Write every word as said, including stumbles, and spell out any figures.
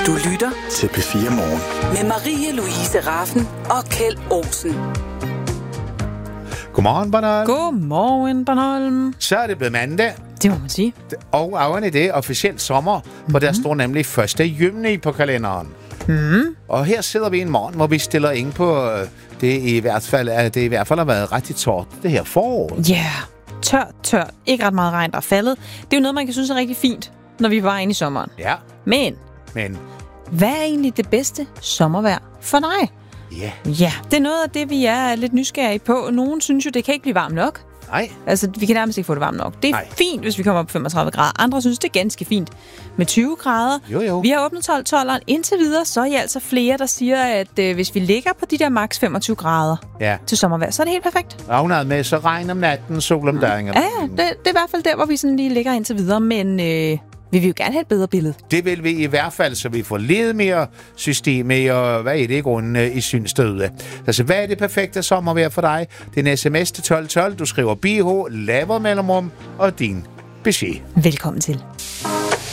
Du lytter til P fire Morgen. Med Marie-Louise Raffen og Kjeld Olsen. Godmorgen, Bornholm. Godmorgen, Bornholm. Så er det blevet mandag. Det må man sige. Og oven i det officielt sommer, mm-hmm. hvor der står nemlig første juni på kalenderen. Mm. Og her sidder vi en morgen, hvor vi stiller ind på det i hvert fald, at det i hvert fald har været rigtig tørt det her forår. Ja, yeah. tørt, tørt. Ikke ret meget regn, der er faldet. Det er jo noget, man kan synes er rigtig fint, når vi var inde i sommeren. Ja. Men, Men, hvad er egentlig det bedste sommervejr for dig? ja. Ja, det er noget af det, vi er lidt nysgerrige på. Nogen synes jo, det kan ikke blive varmt nok. Nej. Altså, vi kan nærmest ikke få det varmt nok. Det er Nej. fint, hvis vi kommer op på femogtredive grader. Andre synes, det er ganske fint med tyve grader. Jo, jo. Vi har åbnet tolv-tolderen. Indtil videre, så er I altså flere, der siger, at øh, hvis vi ligger på de der maks femogtyve grader Ja. til sommervejr, så er det helt perfekt. Ravnet med, så regn om natten, sol om dagen. Ja, ja, det, det er i hvert fald der, hvor vi sådan lige ligger indtil videre. Men øh, vi vil jo gerne have et bedre billede. Det vil vi i hvert fald, så vi får lidt mere system og hvad er det i grunden i synstødet. Altså, hvad er det perfekte sommervejr for dig? Det er en sms til tolv tolv. Du skriver B H, laver mellemrum og din besked. Velkommen til.